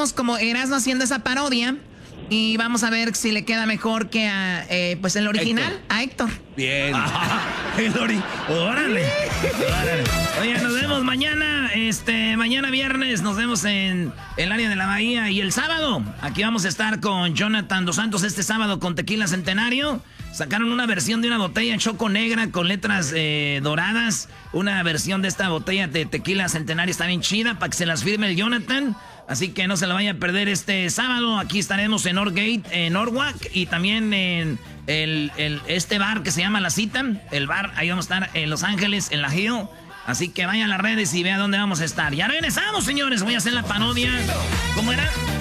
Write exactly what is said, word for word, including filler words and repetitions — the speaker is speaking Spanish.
estaremos como Erasmo haciendo esa parodia. Y vamos a ver si le queda mejor que a, eh, pues el original, Héctor. a Héctor. Bien. el ori órale. órale. Oye, nos vemos mañana, este, mañana viernes, nos vemos en el área de la Bahía. Y el sábado, aquí vamos a estar con Jonathan Dos Santos este sábado con Tequila Centenario. Sacaron una versión de una botella choco negra con letras eh, doradas. Una versión de esta botella de Tequila Centenario está bien chida para que se las firme el Jonathan. Así que no se la vaya a perder este sábado. Aquí estaremos en Northgate, en Norwalk y también en el, el, este bar que se llama La Cita. El bar, ahí vamos a estar en Los Ángeles, en la Hill. Así que vayan a las redes y vean dónde vamos a estar. Ya regresamos, señores. Voy a hacer la parodia. ¿Cómo era?